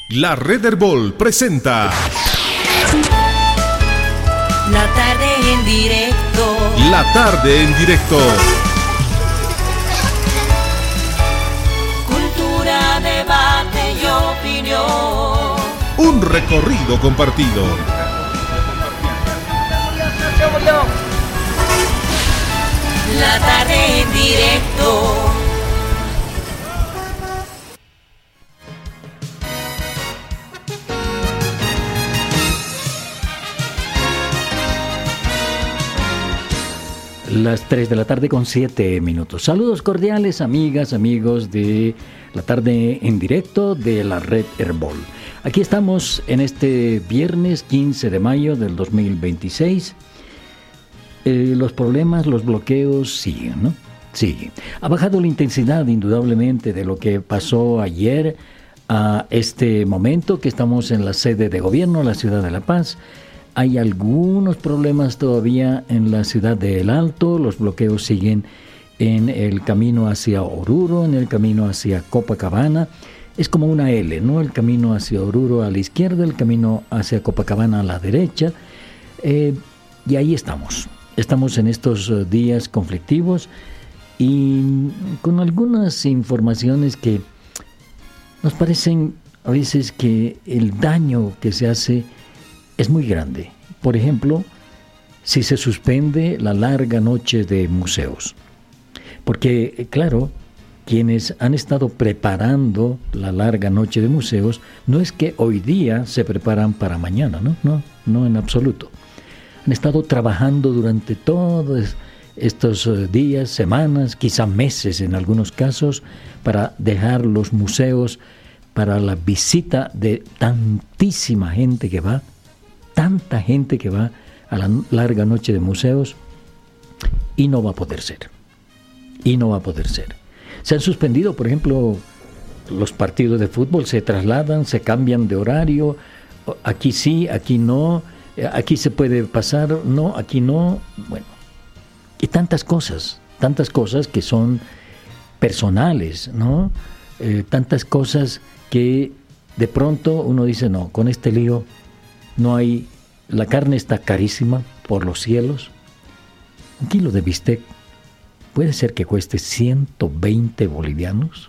La Red Herbol presenta La tarde en directo. La tarde en directo. Cultura, debate y opinión. Un recorrido compartido. La tarde en directo. Las 3 de la tarde con 7 minutos. Saludos cordiales, amigas, amigos de la tarde en directo de la Red Herbol. Aquí estamos en este viernes 15 de mayo del 2026. Los problemas, los bloqueos siguen, ¿no? Siguen. Ha bajado la intensidad indudablemente de lo que pasó ayer a este momento que estamos en la sede de gobierno, la ciudad de La Paz. Hay algunos problemas todavía en la ciudad de El Alto. Los bloqueos siguen en el camino hacia Oruro, en el camino hacia Copacabana. Es como una L, ¿no? El camino hacia Oruro a la izquierda, el camino hacia Copacabana a la derecha. Y ahí estamos. Estamos en estos días conflictivos y con algunas informaciones que nos parecen a veces que el daño que se hace es muy grande. Por ejemplo, si se suspende la larga noche de museos. Porque, claro, quienes han estado preparando la larga noche de museos, no es que hoy día se preparan para mañana, no en absoluto. Han estado trabajando durante todos estos días, semanas, quizá meses en algunos casos, para dejar los museos para la visita de tantísima gente que va. Tanta gente que va a la larga noche de museos y no va a poder ser. Y no va a poder ser. Se han suspendido, por ejemplo, los partidos de fútbol, se trasladan, se cambian de horario. Aquí sí, aquí no. Aquí se puede pasar, no, aquí no. Bueno, y tantas cosas que son personales, ¿no? Tantas cosas que de pronto uno dice, no, con este lío no hay, la carne está carísima por los cielos. Un kilo de bistec puede ser que cueste 120 bolivianos.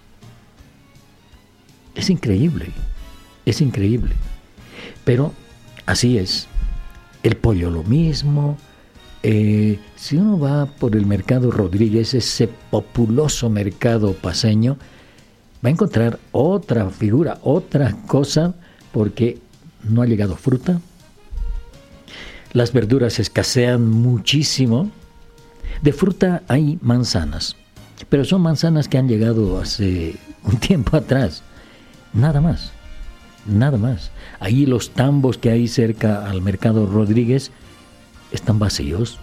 Es increíble. Pero así es. El pollo lo mismo. Si uno va por el mercado Rodríguez, ese populoso mercado paceño, va a encontrar otra figura, otra cosa, porque no ha llegado fruta, las verduras escasean muchísimo. De fruta hay manzanas, pero son manzanas que han llegado hace un tiempo atrás, nada más. Ahí los tambos que hay cerca al mercado Rodríguez están vacíos,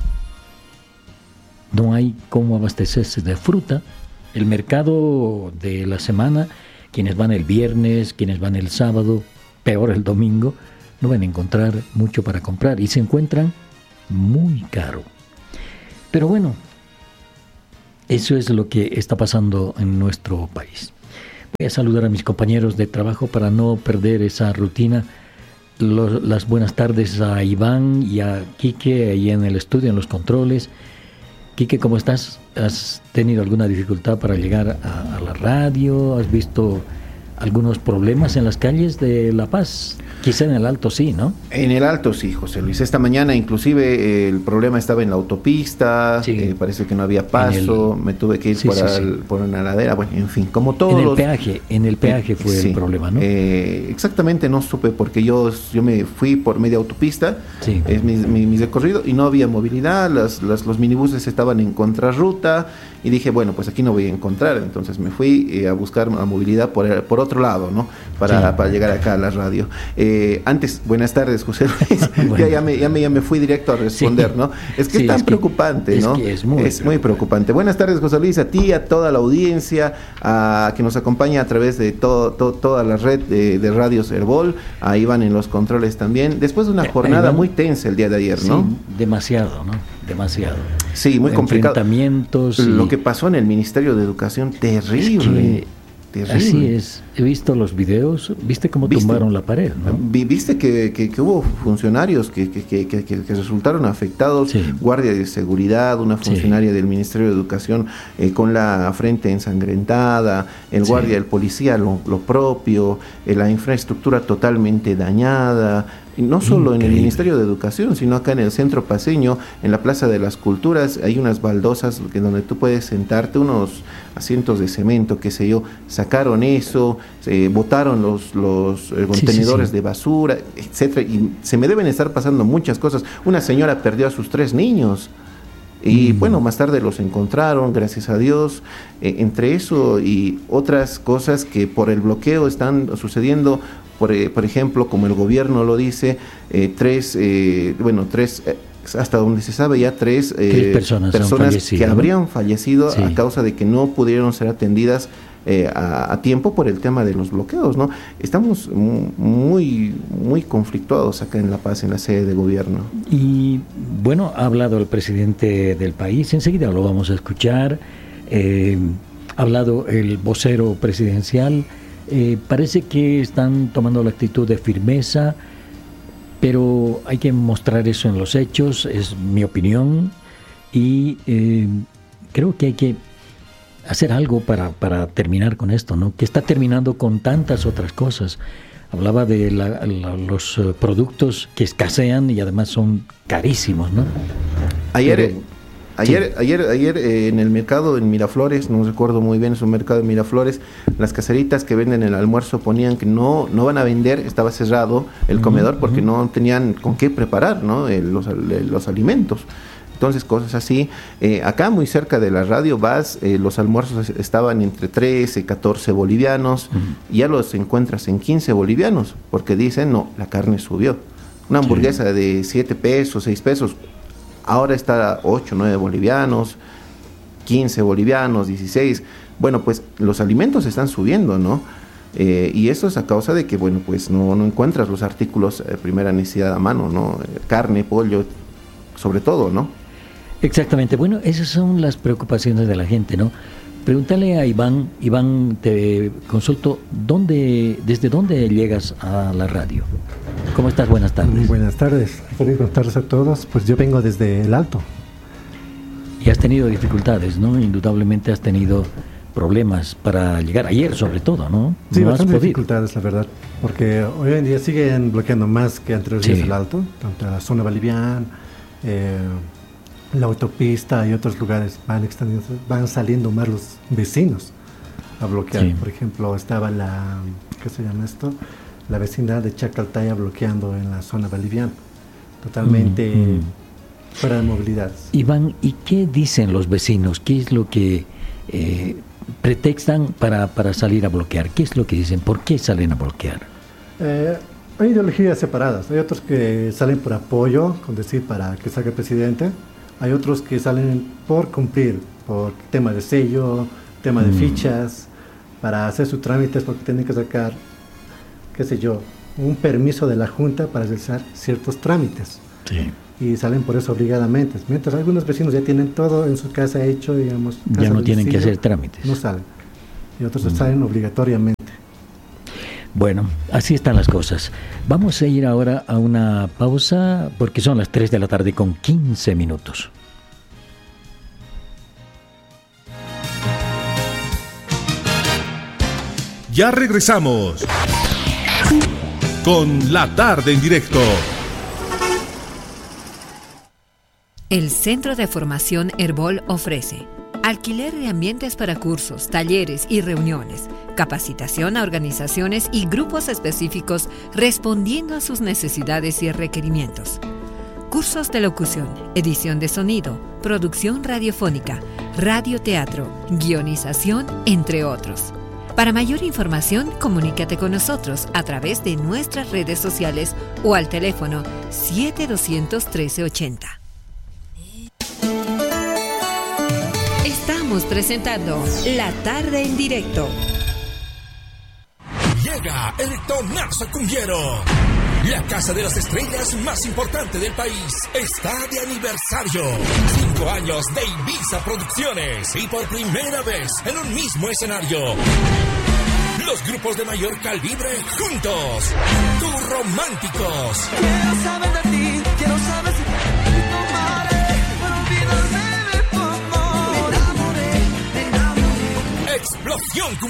no hay cómo abastecerse de fruta. El mercado de la semana, quienes van el viernes, quienes van el sábado, peor el domingo, no van a encontrar mucho para comprar y se encuentran muy caro. Pero bueno, eso es lo que está pasando en nuestro país. Voy a saludar a mis compañeros de trabajo para no perder esa rutina. Las buenas tardes a Iván y a Quique ahí en el estudio, en los controles. Quique, ¿cómo estás? ¿Has tenido alguna dificultad para llegar a la radio? ¿Has visto algunos problemas en las calles de La Paz? Quizá en el Alto sí, ¿no? En el Alto sí, José Luis. Esta mañana inclusive el problema estaba en la autopista, sí. Parece que no había paso, me tuve que ir por una ladera, bueno, en fin, como todos en el peaje fue el problema, ¿no? Exactamente, no supe porque yo me fui por media autopista, sí. Es mi recorrido y no había movilidad, los minibuses estaban en contrarruta y dije, bueno, pues aquí no voy a encontrar, entonces me fui a buscar la movilidad por otro lado, ¿no? Para llegar acá a la radio. Antes, buenas tardes, José Luis. Bueno. ya me fui directo a responder, sí. ¿no? Es que es tan preocupante, ¿no? Es muy preocupante. Buenas tardes, José Luis, a ti, a toda la audiencia, a que nos acompaña a través de toda la red de radios Herbol, a Iván en los controles también. Después de una jornada muy tensa el día de ayer, ¿no? Sí, demasiado, ¿no? Demasiado. Sí, muy complicado. Enfrentamientos. Lo que pasó en el Ministerio de Educación, terrible. terrible. Así es. He visto los videos. ¿Viste cómo tumbaron la pared, no? ¿Viste que hubo funcionarios que resultaron afectados? Sí. Guardia de seguridad, una funcionaria del Ministerio de Educación con la frente ensangrentada, el guardia del policía lo propio, la infraestructura totalmente dañada. Y no solo en el Ministerio de Educación, sino acá en el Centro Paceño, en la Plaza de las Culturas, hay unas baldosas donde tú puedes sentarte, unos asientos de cemento, qué sé yo, sacaron eso, botaron los contenedores de basura, etcétera, y se me deben estar pasando muchas cosas. Una señora perdió a sus 3 niños. Y bueno, más tarde los encontraron, gracias a Dios. Entre eso y otras cosas que por el bloqueo están sucediendo, por ejemplo, como el gobierno lo dice, tres, hasta donde se sabe ya tres personas que habrían fallecido a causa de que no pudieron ser atendidas a tiempo por el tema de los bloqueos, ¿no? Estamos muy conflictuados acá en La Paz, en la sede de gobierno. Y bueno, ha hablado el presidente del país, enseguida lo vamos a escuchar. Ha hablado el vocero presidencial. Parece que están tomando la actitud de firmeza, pero hay que mostrar eso en los hechos, es mi opinión, y creo que hay que hacer algo para terminar con esto, ¿no? Que está terminando con tantas otras cosas. Hablaba de los productos que escasean y además son carísimos, ¿no? Ayer en el mercado en Miraflores, no recuerdo muy bien, es un mercado en Miraflores, las caseritas que venden el almuerzo ponían que no van a vender, estaba cerrado el comedor porque no tenían con qué preparar, ¿no? los alimentos. Entonces, cosas así. Acá muy cerca de la radio los almuerzos estaban entre 13 y 14 bolivianos, y ya los encuentras en 15 bolivianos, porque dicen, no, la carne subió. Una hamburguesa de 7 pesos, 6 pesos, ahora está 8, 9 bolivianos, 15 bolivianos, 16. Bueno, pues los alimentos están subiendo, ¿no? Y eso es a causa de que, bueno, pues no encuentras los artículos de primera necesidad a mano, ¿no? Carne, pollo, sobre todo, ¿no? Exactamente. Bueno, esas son las preocupaciones de la gente, ¿no? Pregúntale a Iván. Iván, te consulto, ¿desde dónde llegas a la radio? ¿Cómo estás? Buenas tardes. Muy buenas tardes. Buenas tardes a todos. Pues yo vengo desde el Alto. Y has tenido dificultades, ¿no? Indudablemente has tenido problemas para llegar ayer, sobre todo, ¿no? Sí, no bastantes dificultades, la verdad. Porque hoy en día siguen bloqueando más que anteriores días el Alto, tanto la zona boliviana, la autopista y otros lugares van saliendo más los vecinos a bloquear. Por ejemplo, estaba ¿qué se llama esto? La vecindad de Chacaltaya bloqueando en la zona boliviana, totalmente fuera de movilidad. Iván, ¿y qué dicen los vecinos? ¿Qué es lo que pretextan para salir a bloquear? ¿Qué es lo que dicen? ¿Por qué salen a bloquear? Hay ideologías separadas. Hay otros que salen por apoyo, con decir, para que salga el presidente. Hay otros que salen por cumplir, por tema de sello, tema de fichas, para hacer sus trámites, porque tienen que sacar, qué sé yo, un permiso de la Junta para realizar ciertos trámites. Sí. Y salen por eso obligadamente. Mientras algunos vecinos ya tienen todo en su casa hecho, digamos. Ya no tienen que hacer trámites. No salen. Y otros salen obligatoriamente. Bueno, así están las cosas. Vamos a ir ahora a una pausa porque son las 3 de la tarde con 15 minutos. Ya regresamos con La Tarde en Directo. El Centro de Formación Herbol ofrece alquiler de ambientes para cursos, talleres y reuniones, capacitación a organizaciones y grupos específicos respondiendo a sus necesidades y requerimientos. Cursos de locución, edición de sonido, producción radiofónica, radioteatro, guionización, entre otros. Para mayor información, comunícate con nosotros a través de nuestras redes sociales o al teléfono 7200-1380. Estamos presentando La Tarde en Directo. Llega el Tonazo Cumbiero. La Casa de las Estrellas más importante del país está de aniversario. 5 años de Ibiza Producciones y por primera vez en un mismo escenario. Los grupos de mayor calibre juntos. Tus Románticos. Quiero saber de ti, quiero saber si te tomaré para olvidarme de tu amor. Me enamoré. Explosión